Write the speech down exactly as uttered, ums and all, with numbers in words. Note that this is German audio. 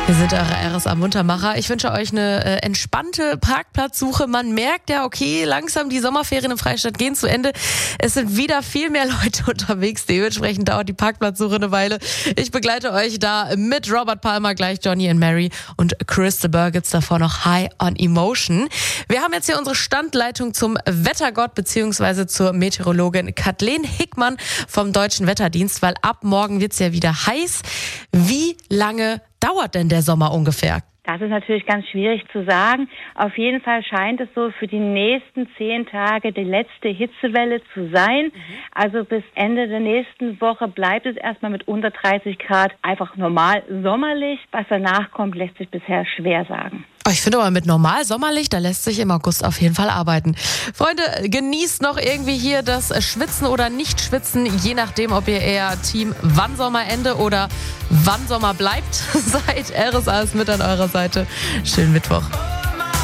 Wir sind eure R S A-Muntermacher. Ich wünsche euch eine äh, entspannte Parkplatzsuche. Man merkt ja, okay, langsam die Sommerferien im Freistaat gehen zu Ende. Es sind wieder viel mehr Leute unterwegs. Dementsprechend dauert die Parkplatzsuche eine Weile. Ich begleite euch da mit Robert Palmer, gleich Johnny and Mary und Crystal Burr gibt's davor noch High on Emotion. Wir haben jetzt hier unsere Standleitung zum Wettergott bzw. zur Meteorologin Kathleen Hickmann vom Deutschen Wetterdienst, weil ab morgen wird's ja wieder heiß. Wie lange dauert denn der Sommer ungefähr? Das ist natürlich ganz schwierig zu sagen. Auf jeden Fall scheint es so für die nächsten zehn Tage die letzte Hitzewelle zu sein. Mhm. Also bis Ende der nächsten Woche bleibt es erstmal mit unter dreißig Grad einfach normal sommerlich. Was danach kommt, lässt sich bisher schwer sagen. Ich finde aber mit normal sommerlich, da lässt sich im August auf jeden Fall arbeiten. Freunde, genießt noch irgendwie hier das Schwitzen oder Nicht-Schwitzen, je nachdem, ob ihr eher Team wann Sommerende oder wann Sommer bleibt seid. R S A ist mit an eurer Seite. Schönen Mittwoch.